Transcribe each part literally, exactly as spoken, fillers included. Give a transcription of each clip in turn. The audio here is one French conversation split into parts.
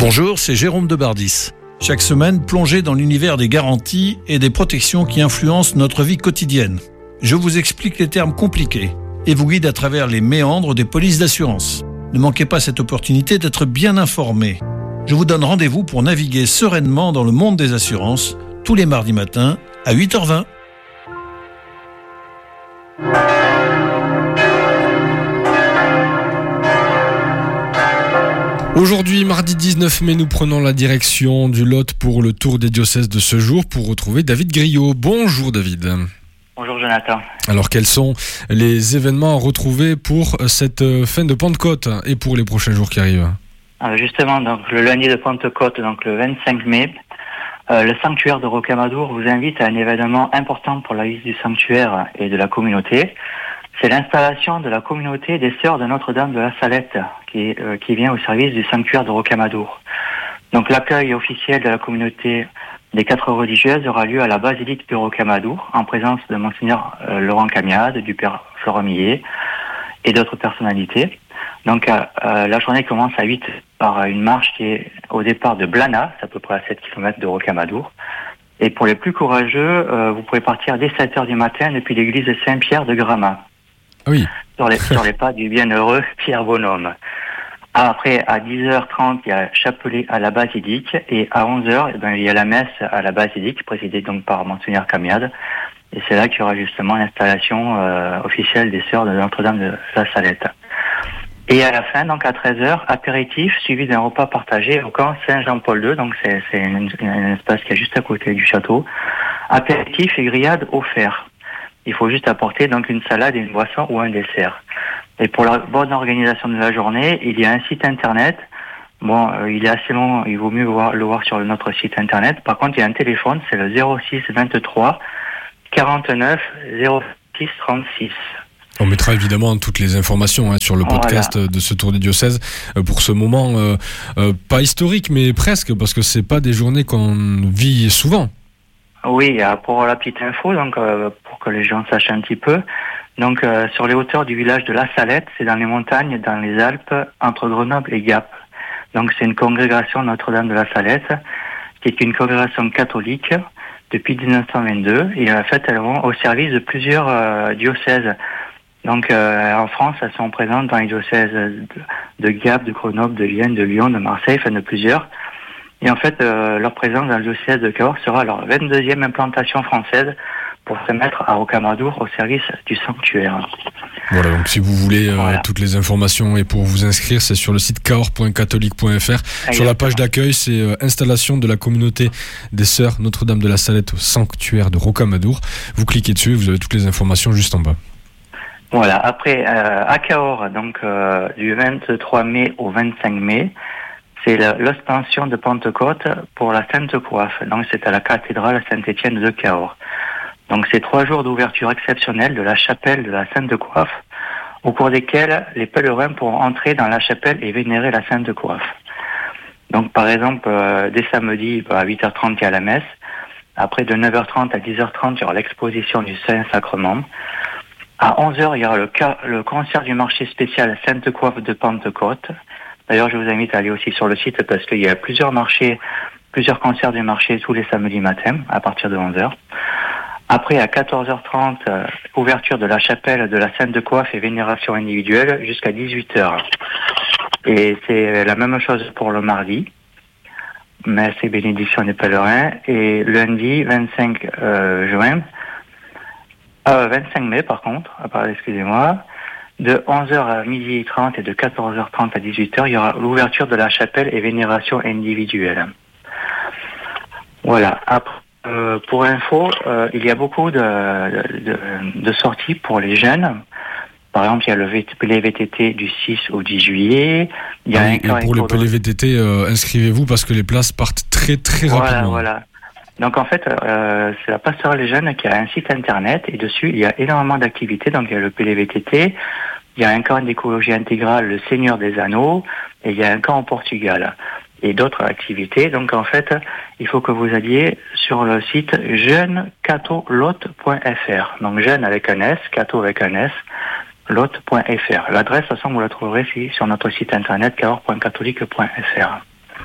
Bonjour, c'est Jérôme Debardis. Chaque semaine, plongez dans l'univers des garanties et des protections qui influencent notre vie quotidienne. Je vous explique les termes compliqués et vous guide à travers les méandres des polices d'assurance. Ne manquez pas cette opportunité d'être bien informé. Je vous donne rendez-vous pour naviguer sereinement dans le monde des assurances tous les mardis matins à huit heures vingt. Aujourd'hui, mardi dix-neuf mai, nous prenons la direction du Lot pour le tour des diocèses de ce jour pour retrouver David Griot. Bonjour David. Bonjour Jonathan. Alors quels sont les événements à retrouver pour cette fin de Pentecôte et pour les prochains jours qui arrivent? Alors justement, donc le lundi de Pentecôte, donc le vingt-cinq mai, euh, le sanctuaire de Rocamadour vous invite à un événement important pour la vie du sanctuaire et de la communauté. C'est l'installation de la communauté des Sœurs de Notre-Dame de la Salette qui, euh, qui vient au service du sanctuaire de Rocamadour. Donc l'accueil officiel de la communauté des quatre religieuses aura lieu à la basilique de Rocamadour en présence de Monseigneur euh, Laurent Camiade, du Père Florent Millet et d'autres personnalités. Donc euh, euh, la journée commence à huit par une marche qui est au départ de Blana, c'est à peu près à sept kilomètres de Rocamadour. Et pour les plus courageux, euh, vous pouvez partir dès sept heures du matin depuis l'église Saint-Pierre de Gramat. Oui. Sur les, sur les pas du bienheureux Pierre Bonhomme. Après, à dix heures trente, il y a chapelet à la basilique, et à onze heures, eh ben, il y a la messe à la basilique, présidée donc par Monseigneur Camiade, et c'est là qu'il y aura justement l'installation euh, officielle des Sœurs de Notre-Dame de la Salette. Et à la fin, donc à treize heures, apéritif, suivi d'un repas partagé au camp Saint-Jean-Paul deux, donc c'est, c'est une, un espace qui est juste à côté du château. Apéritif et grillade offerts. Il faut juste apporter donc une salade et une boisson ou un dessert. Et pour la bonne organisation de la journée, il y a un site internet. Bon, euh, il est assez long, il vaut mieux voir, le voir sur notre site internet. Par contre, il y a un téléphone, c'est le zéro six vingt-trois quarante-neuf zéro six trente-six. On mettra évidemment toutes les informations hein, sur le podcast voilà. de ce tour des diocèses euh, pour ce moment, euh, euh, pas historique, mais presque, parce que c'est pas des journées qu'on vit souvent. Oui, pour la petite info, donc euh, pour que les gens sachent un petit peu, donc euh, sur les hauteurs du village de La Salette, c'est dans les montagnes, dans les Alpes, entre Grenoble et Gap. Donc c'est une congrégation Notre-Dame de la Salette, qui est une congrégation catholique depuis dix-neuf cent vingt-deux, et en fait elles vont au service de plusieurs euh, diocèses. Donc euh, en France, elles sont présentes dans les diocèses de, de Gap, de Grenoble, de Vienne, de Lyon, de Marseille, enfin de plusieurs. Et en fait, euh, leur présence dans le diocèse de Cahors sera leur vingt-deuxième implantation française pour se mettre à Rocamadour au service du sanctuaire. Voilà, donc si vous voulez euh, voilà. toutes les informations et pour vous inscrire, c'est sur le site cahors point catholique point f r. Exactement. Sur la page d'accueil, c'est euh, installation de la communauté des Sœurs Notre-Dame de la Salette au sanctuaire de Rocamadour. Vous cliquez dessus, vous avez toutes les informations juste en bas. Voilà, après, euh, à Cahors, donc euh, du vingt-trois mai au vingt-cinq mai, c'est l'ostension de Pentecôte pour la Sainte Coiffe. Donc c'est à la cathédrale Saint-Étienne de Cahors. Donc c'est trois jours d'ouverture exceptionnelle de la chapelle de la Sainte Coiffe, au cours desquels les pèlerins pourront entrer dans la chapelle et vénérer la Sainte Coiffe. Donc par exemple, euh, dès samedi à huit heures trente, il y a la messe. Après de neuf heures trente à dix heures trente, il y aura l'exposition du Saint-Sacrement. À onze heures, il y aura le, ca- le concert du marché spécial Sainte Coiffe de Pentecôte. D'ailleurs, je vous invite à aller aussi sur le site parce qu'il y a plusieurs marchés, plusieurs concerts du marché tous les samedis matins à partir de onze heures. Après, à quatorze heures trente, euh, ouverture de la chapelle de la Sainte Coiffe et vénération individuelle jusqu'à dix-huit heures. Et c'est la même chose pour le mardi, messe et bénédiction des pèlerins. Et lundi, vingt-cinq euh, juin, euh, vingt-cinq mai par contre, pardon, excusez-moi, de onze heures à midi trente et de quatorze heures trente à dix-huit heures, il y aura l'ouverture de la chapelle et vénération individuelle. Voilà. Après, euh, pour info, euh, il y a beaucoup de, de, de sorties pour les jeunes. Par exemple, il y a le P L V T T du six au dix juillet. Il y a ah, un et pour le P L V T T, euh, inscrivez-vous parce que les places partent très très voilà, rapidement. Voilà. Donc en fait, euh, c'est la Pastorale des Jeunes qui a un site internet et dessus il y a énormément d'activités. Donc il y a le P L V T T, il y a un camp d'écologie intégrale, le Seigneur des Anneaux, et il y a un camp au Portugal et d'autres activités. Donc en fait, il faut que vous alliez sur le site jeune catho lot point f r. Donc jeune avec un S, catho avec un S, lot point f r. L'adresse, de toute façon, vous la trouverez sur notre site internet cahors point catholique point f r.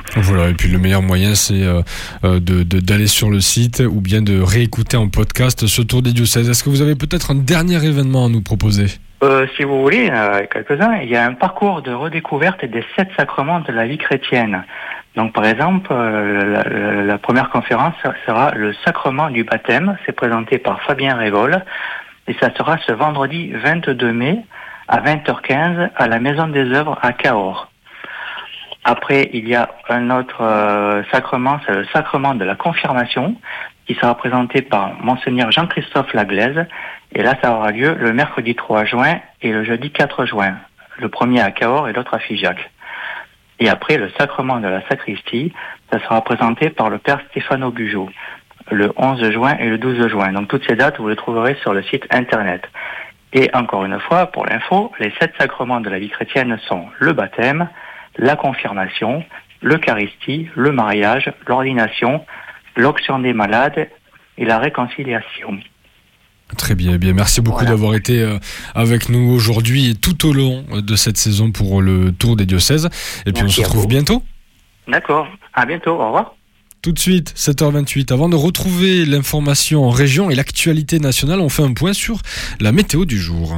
Voilà, et puis le meilleur moyen, c'est euh, de, de, d'aller sur le site ou bien de réécouter en podcast ce Tour des diocèses. Est-ce que vous avez peut-être un dernier événement à nous proposer ? Euh, si vous voulez, euh, quelques-uns, il y a un parcours de redécouverte des sept sacrements de la vie chrétienne. Donc, par exemple, euh, la, la, la première conférence sera le sacrement du baptême. C'est présenté par Fabien Révol. Et ça sera ce vendredi vingt-deux mai à vingt heures quinze à la Maison des Œuvres à Cahors. Après, il y a un autre euh, sacrement, c'est le sacrement de la confirmation, qui sera présenté par Monseigneur Jean-Christophe Laglaise. Et là, ça aura lieu le mercredi trois juin et le jeudi quatre juin. Le premier à Cahors et l'autre à Figeac. Et après, le sacrement de la sacristie, ça sera présenté par le père Stéphano Bugeaud, le onze juin et le douze juin. Donc toutes ces dates, vous les trouverez sur le site internet. Et encore une fois, pour l'info, les sept sacrements de la vie chrétienne sont le baptême, la confirmation, l'eucharistie, le mariage, l'ordination, l'onction des malades et la réconciliation. Très bien, bien. Merci beaucoup voilà. d'avoir été euh, avec nous aujourd'hui et tout au long de cette saison pour le Tour des diocèses. Et puis Merci on se retrouve bientôt. D'accord, à bientôt, au revoir. Tout de suite, sept heures vingt-huit. Avant de retrouver l'information en région et l'actualité nationale, on fait un point sur la météo du jour.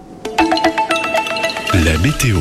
La météo.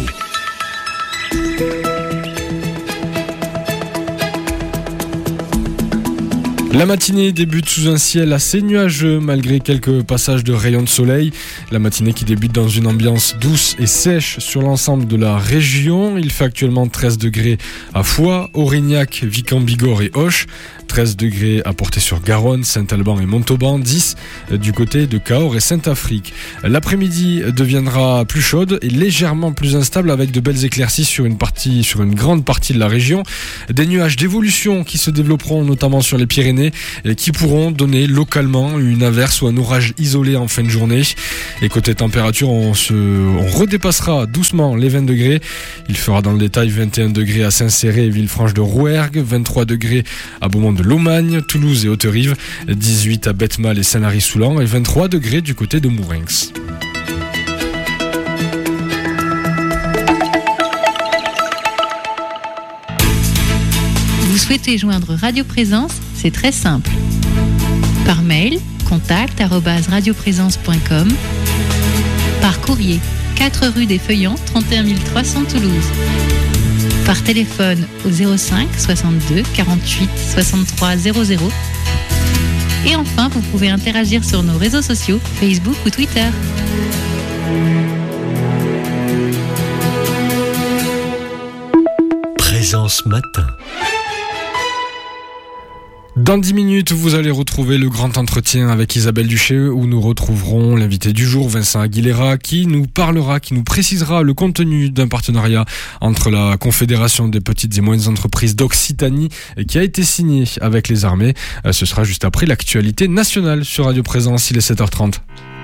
La matinée débute sous un ciel assez nuageux malgré quelques passages de rayons de soleil. La matinée qui débute dans une ambiance douce et sèche sur l'ensemble de la région. Il fait actuellement treize degrés à Foix, Aurignac, Vic-en-Bigorre et Auch. treize degrés à Portet-sur-Garonne, Saint-Alban et Montauban, dix du côté de Cahors et Saint-Afrique. L'après-midi deviendra plus chaude et légèrement plus instable avec de belles éclaircies sur une partie, sur une grande partie de la région. Des nuages d'évolution qui se développeront notamment sur les Pyrénées et qui pourront donner localement une averse ou un orage isolé en fin de journée. Et côté température, on, se, on redépassera doucement les vingt degrés. Il fera dans le détail vingt et un degrés à Saint-Céré et Villefranche de Rouergue, vingt-trois degrés à Beaumont de Lomagne, Toulouse et Haute-Rive, dix-huit à Betmal et Saint-Lary-Soulan et vingt-trois degrés du côté de Mourenx. Vous souhaitez joindre Radio Présence ? C'est très simple. Par mail, contact arobase radioprésence point com. Par courrier, quatre rue des Feuillants, trente et un mille trois cents Toulouse. Par téléphone au zéro cinq soixante-deux quarante-huit soixante-trois zéro zéro. Et enfin, vous pouvez interagir sur nos réseaux sociaux, Facebook ou Twitter. Présence matin. Dans dix minutes, vous allez retrouver le grand entretien avec Isabelle Duché où nous retrouverons l'invité du jour, Vincent Aguilera, qui nous parlera, qui nous précisera le contenu d'un partenariat entre la Confédération des petites et moyennes entreprises d'Occitanie qui a été signé avec les armées. Ce sera juste après l'actualité nationale sur Radio Présence, il est sept heures trente.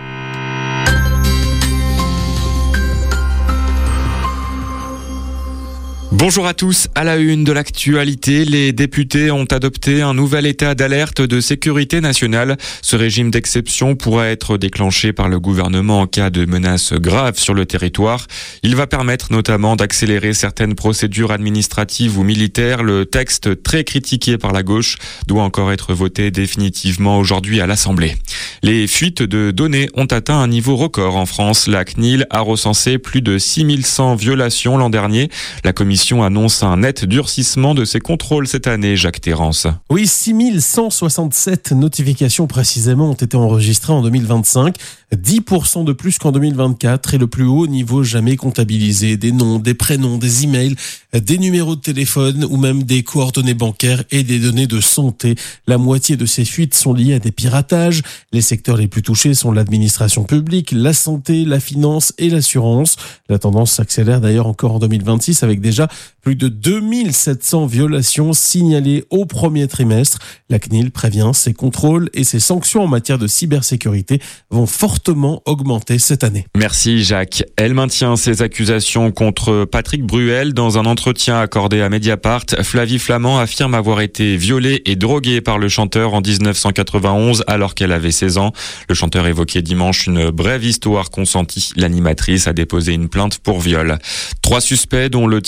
Bonjour à tous, à la une de l'actualité, les députés ont adopté un nouvel état d'alerte de sécurité nationale. Ce régime d'exception pourra être déclenché par le gouvernement en cas de menaces graves sur le territoire. Il va permettre notamment d'accélérer certaines procédures administratives ou militaires. Le texte, très critiqué par la gauche, doit encore être voté définitivement aujourd'hui à l'Assemblée. Les fuites de données ont atteint un niveau record en France. La C N I L a recensé plus de six mille cent violations l'an dernier. La commission annonce un net durcissement de ses contrôles cette année, Jacques Terrance. Oui, six mille cent soixante-sept notifications précisément ont été enregistrées en deux mille vingt-cinq, dix pour cent de plus qu'en deux mille vingt-quatre et le plus haut niveau jamais comptabilisé. Des noms, des prénoms, des emails, des numéros de téléphone ou même des coordonnées bancaires et des données de santé. La moitié de ces fuites sont liées à des piratages. Les secteurs les plus touchés sont l'administration publique, la santé, la finance et l'assurance. La tendance s'accélère d'ailleurs encore en deux mille vingt-six avec déjà plus de deux mille sept cents violations signalées au premier trimestre. La C N I L prévient, ses contrôles et ses sanctions en matière de cybersécurité vont fortement augmenter cette année. Merci Jacques. Elle maintient ses accusations contre Patrick Bruel. Dans un entretien accordé à Mediapart, Flavie Flament affirme avoir été violée et droguée par le chanteur en dix-neuf cent quatre-vingt-onze alors qu'elle avait seize ans. Le chanteur évoquait dimanche une brève histoire consentie. L'animatrice a déposé une plainte pour viol. Trois suspects dont le tireur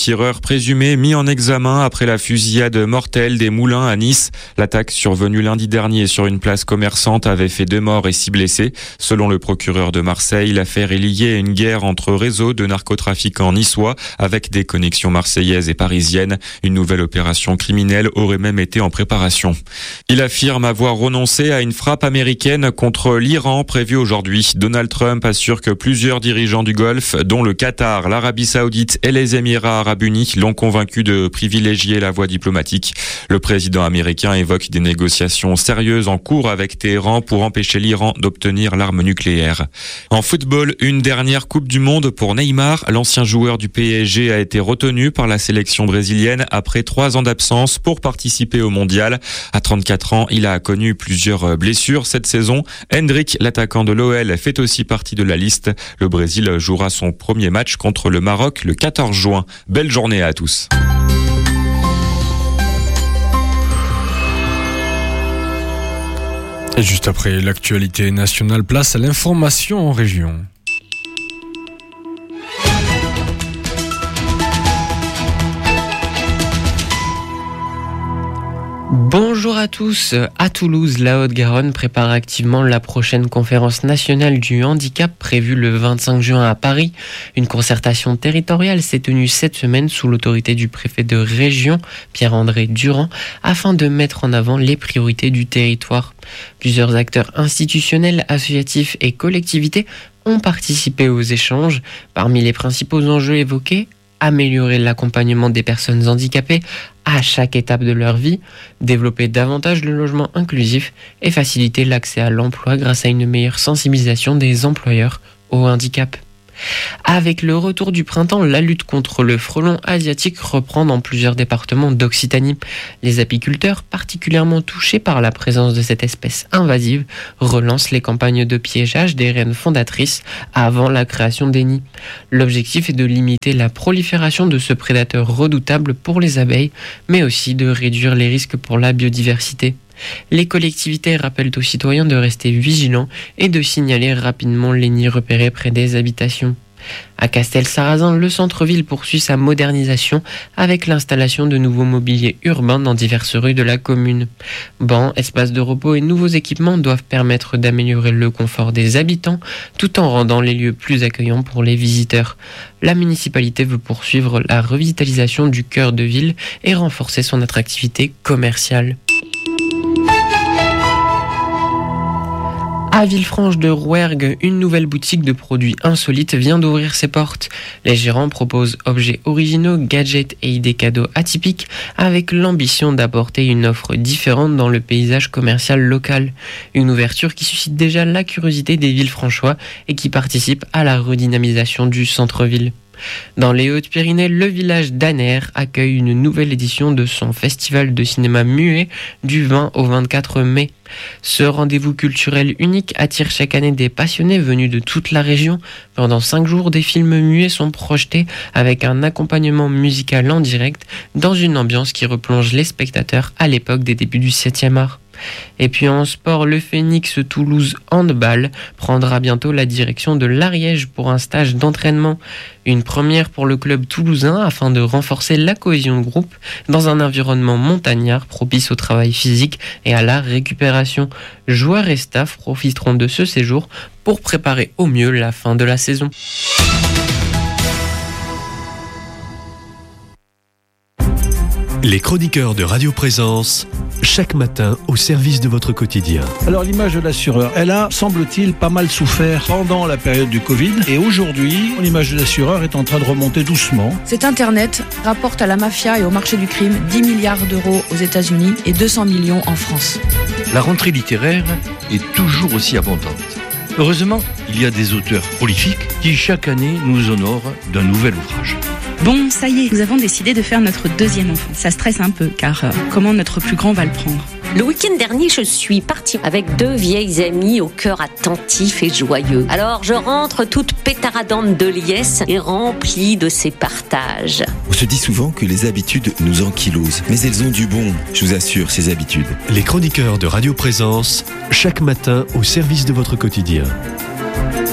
présumé mis en examen après la fusillade mortelle des Moulins à Nice. L'attaque survenue lundi dernier sur une place commerçante avait fait deux morts et six blessés. Selon le procureur de Marseille, l'affaire est liée à une guerre entre réseaux de narcotrafiquants niçois avec des connexions marseillaises et parisiennes. Une nouvelle opération criminelle aurait même été en préparation. Il affirme avoir renoncé à une frappe américaine contre l'Iran prévue aujourd'hui. Donald Trump assure que plusieurs dirigeants du Golfe, dont le Qatar, l'Arabie Saoudite et les Émirats Arabes Unis, l'ont convaincu de privilégier la voie diplomatique. Le président américain évoque des négociations sérieuses en cours avec Téhéran pour empêcher l'Iran d'obtenir l'arme nucléaire. En football, une dernière Coupe du Monde pour Neymar. L'ancien joueur du P S G a été retenu par la sélection brésilienne après trois ans d'absence pour participer au mondial. À trente-quatre ans, il a connu plusieurs blessures cette saison. Hendrick, l'attaquant de l'O L, fait aussi partie de la liste. Le Brésil jouera son premier match contre le Maroc le quatorze juin. Belle journée à tous. Et juste après l'actualité nationale, place à l'information en région. Bonjour à tous. À Toulouse, la Haute-Garonne prépare activement la prochaine conférence nationale du handicap prévue le vingt-cinq juin à Paris. Une concertation territoriale s'est tenue cette semaine sous l'autorité du préfet de région, Pierre-André Durand, afin de mettre en avant les priorités du territoire. Plusieurs acteurs institutionnels, associatifs et collectivités ont participé aux échanges. Parmi les principaux enjeux évoqués, améliorer l'accompagnement des personnes handicapées à chaque étape de leur vie, développer davantage le logement inclusif et faciliter l'accès à l'emploi grâce à une meilleure sensibilisation des employeurs au handicap. Avec le retour du printemps, la lutte contre le frelon asiatique reprend dans plusieurs départements d'Occitanie. Les apiculteurs, particulièrement touchés par la présence de cette espèce invasive, relancent les campagnes de piégeage des reines fondatrices avant la création des nids. L'objectif est de limiter la prolifération de ce prédateur redoutable pour les abeilles, mais aussi de réduire les risques pour la biodiversité. Les collectivités rappellent aux citoyens de rester vigilants et de signaler rapidement les nids repérés près des habitations. À Castelsarrasin, le centre-ville poursuit sa modernisation avec l'installation de nouveaux mobiliers urbains dans diverses rues de la commune. Bancs, espaces de repos et nouveaux équipements doivent permettre d'améliorer le confort des habitants tout en rendant les lieux plus accueillants pour les visiteurs. La municipalité veut poursuivre la revitalisation du cœur de ville et renforcer son attractivité commerciale. À Villefranche de Rouergue, une nouvelle boutique de produits insolites vient d'ouvrir ses portes. Les gérants proposent objets originaux, gadgets et idées cadeaux atypiques avec l'ambition d'apporter une offre différente dans le paysage commercial local. Une ouverture qui suscite déjà la curiosité des Villefranchois et qui participe à la redynamisation du centre-ville. Dans les Hautes-Pyrénées, le village d'Aner accueille une nouvelle édition de son festival de cinéma muet du vingt au vingt-quatre mai. Ce rendez-vous culturel unique attire chaque année des passionnés venus de toute la région. Pendant cinq jours, des films muets sont projetés avec un accompagnement musical en direct dans une ambiance qui replonge les spectateurs à l'époque des débuts du septième art. Et puis en sport, le Phoenix Toulouse Handball prendra bientôt la direction de l'Ariège pour un stage d'entraînement. Une première pour le club toulousain afin de renforcer la cohésion de groupe dans un environnement montagnard propice au travail physique et à la récupération. Joueurs et staff profiteront de ce séjour pour préparer au mieux la fin de la saison. Les chroniqueurs de Radio Présence, chaque matin au service de votre quotidien. Alors l'image de l'assureur, elle a, semble-t-il, pas mal souffert pendant la période du Covid. Et aujourd'hui, l'image de l'assureur est en train de remonter doucement. Cet Internet rapporte à la mafia et au marché du crime dix milliards d'euros aux États-Unis et deux cents millions en France. La rentrée littéraire est toujours aussi abondante. Heureusement, il y a des auteurs prolifiques qui chaque année nous honorent d'un nouvel ouvrage. Bon, ça y est, nous avons décidé de faire notre deuxième enfant. Ça stresse un peu, car euh, comment notre plus grand va le prendre ? Le week-end dernier, je suis partie avec deux vieilles amies au cœur attentif et joyeux. Alors, je rentre toute pétaradante de liesse et remplie de ces partages. On se dit souvent que les habitudes nous ankylosent, mais elles ont du bon, je vous assure, ces habitudes. Les chroniqueurs de Radio Présence, chaque matin au service de votre quotidien.